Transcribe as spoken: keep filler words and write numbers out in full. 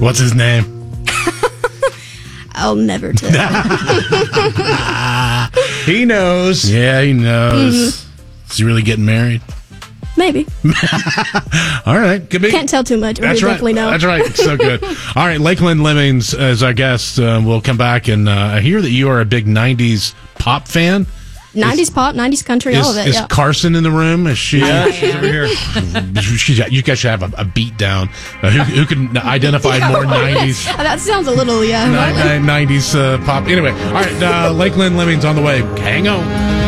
What's his name? I'll never tell. He knows. Yeah, he knows. Mm-hmm. Is he really getting married? Maybe. All right. Could be. Can't tell too much. That's we right. definitely know. That's right. So good. All right. Lakeland Lemmings is our guest. Uh, we'll come back, and uh, I hear that you are a big nineties pop fan. nineties is, pop, nineties country, is, all of it. Is yeah. Carson in the room? Is she? Yeah, she's over here. She's, you guys should have a, a beat down. Uh, who, who can identify yeah, more nineties? That sounds a little, yeah. nineties uh, pop. Anyway, all right. Uh, Lakeland Lemmings on the way. Hang on.